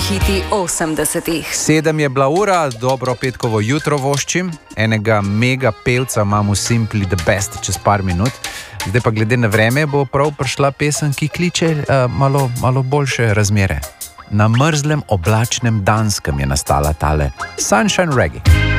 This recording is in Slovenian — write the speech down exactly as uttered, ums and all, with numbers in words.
hiti osemdesetih. Sedem je bila ura, dobro petkovo jutro voščim. Enega mega pevca imam v Simply the Best čez par minut. Zdaj pa glede na vreme bo prav prišla pesem, ki kliče uh, malo, malo boljše razmere. Na mrzlem oblačnem Danskem je nastala tale Sunshine Reggae.